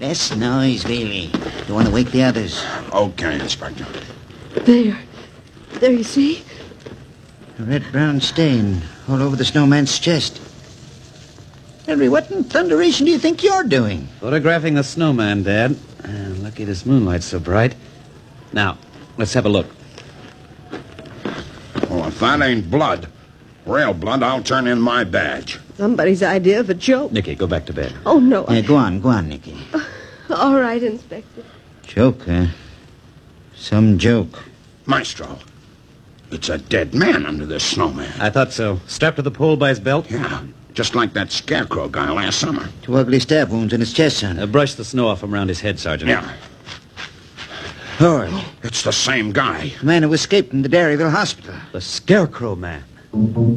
Less noise, Bailey. Don't want to wake the others. Okay, Inspector. There, you see? A red-brown stain all over the snowman's chest. Henry, what in thunderation do you think you're doing? Photographing the snowman, Dad. Lucky this moonlight's so bright. Now, let's have a look. Oh, if that ain't blood, real blood, I'll turn in my badge. Somebody's idea of a joke. Nicky, go back to bed. Oh, no. Yeah, go on, Nicky. All right, Inspector. Joke, huh? Some joke. Maestro, it's a dead man under this snowman. I thought so. Strapped to the pole by his belt? Yeah, just like that scarecrow guy last summer. 2 ugly stab wounds in his chest, son. Brush the snow off from around his head, Sergeant. Yeah, Howard, it's the same guy. the man who escaped from the Dairyville hospital. The Scarecrow Man.